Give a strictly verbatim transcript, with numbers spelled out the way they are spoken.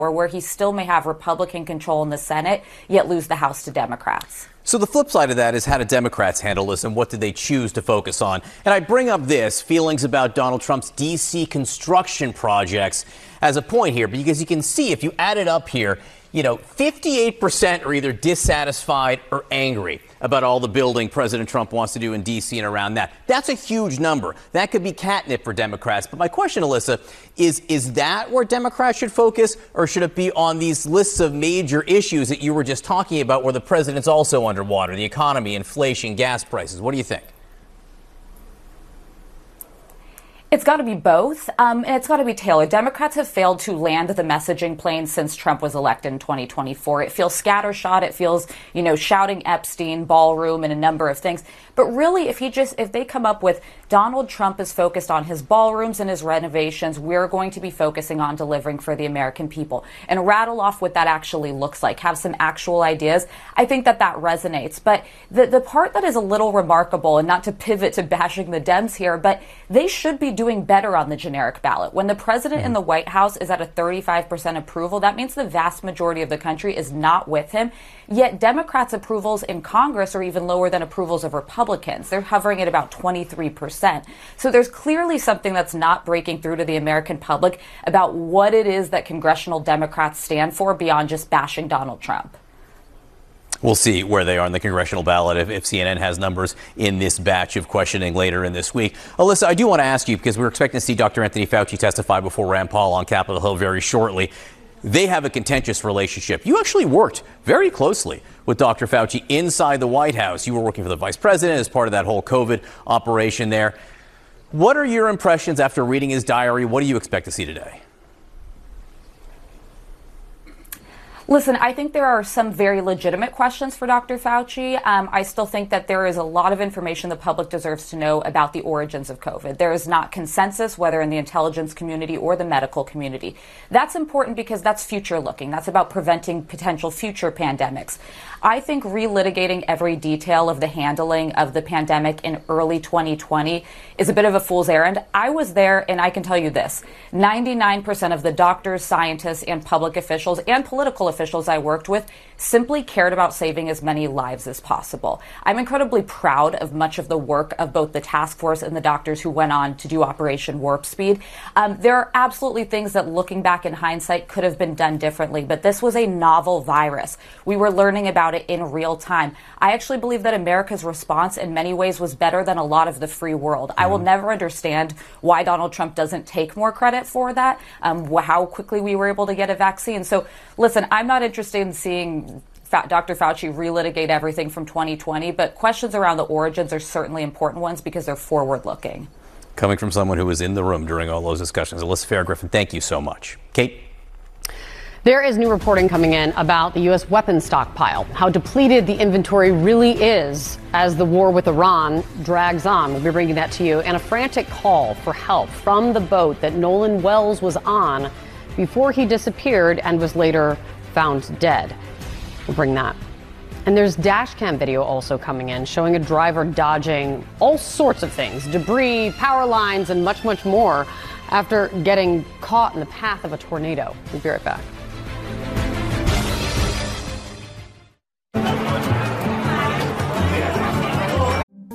or where he still may have Republican control in the Senate, yet lose the House to Democrats. So the flip side of that is, how do Democrats handle this, and what did they choose to focus on? And I bring up this, feelings about Donald Trump's D C construction projects as a point here, because you can see, if you add it up here, you know, fifty-eight percent are either dissatisfied or angry about all the building President Trump wants to do in D C and around that. That's a huge number. That could be catnip for Democrats. But my question, Alyssa, is, is that where Democrats should focus, or should it be on these lists of major issues that you were just talking about, where the president's also underwater, the economy, inflation, gas prices? What do you think? It's got to be both, um, and it's got to be tailored. Democrats have failed to land the messaging plane since Trump was elected in twenty twenty-four. It feels scattershot. It feels, you know, shouting Epstein, ballroom, and a number of things. But really, if he just, if they come up with Donald Trump is focused on his ballrooms and his renovations, we're going to be focusing on delivering for the American people, and rattle off what that actually looks like, have some actual ideas, I think that that resonates. But the, the part that is a little remarkable, and not to pivot to bashing the Dems here, but they should be doing better on the generic ballot. When the president in the White House is at a thirty-five percent approval, that means the vast majority of the country is not with him. Yet Democrats' approvals in Congress are even lower than approvals of Republicans. They're hovering at about twenty-three percent. So there's clearly something that's not breaking through to the American public about what it is that congressional Democrats stand for beyond just bashing Donald Trump. We'll see where they are on the congressional ballot if, if C N N has numbers in this batch of questioning later in this week. Alyssa, I do want to ask you, because we're expecting to see Doctor Anthony Fauci testify before Rand Paul on Capitol Hill very shortly. They have a contentious relationship. You actually worked very closely with Doctor Fauci inside the White House. You were working for the vice president as part of that whole COVID operation there. What are your impressions after reading his diary? What do you expect to see today? Listen, I think there are some very legitimate questions for Doctor Fauci. Um, I still think that there is a lot of information the public deserves to know about the origins of COVID. There is not consensus, whether in the intelligence community or the medical community. That's important because that's future looking. That's about preventing potential future pandemics. I think relitigating every detail of the handling of the pandemic in early twenty twenty is a bit of a fool's errand. I was there, and I can tell you this. ninety-nine percent of the doctors, scientists, and public officials and political officials I worked with simply cared about saving as many lives as possible. I'm incredibly proud of much of the work of both the task force and the doctors who went on to do Operation Warp Speed. Um, there are absolutely things that, looking back in hindsight, could have been done differently, but this was a novel virus. We were learning about it in real time. I actually believe that America's response in many ways was better than a lot of the free world. Mm-hmm. I will never understand why Donald Trump doesn't take more credit for that, um, how quickly we were able to get a vaccine. So listen, I'm not interested in seeing Doctor Fauci relitigate everything from twenty twenty, but questions around the origins are certainly important ones because they're forward-looking. Coming from someone who was in the room during all those discussions. Alyssa Farah-Griffin, thank you so much. Kate? There is new reporting coming in about the U S weapons stockpile, how depleted the inventory really is as the war with Iran drags on. We'll be bringing that to you. And a frantic call for help from the boat that Nolan Wells was on before he disappeared and was later found dead. We'll bring that. And there's dash cam video also coming in showing a driver dodging all sorts of things, debris, power lines, and much, much more after getting caught in the path of a tornado. We'll be right back.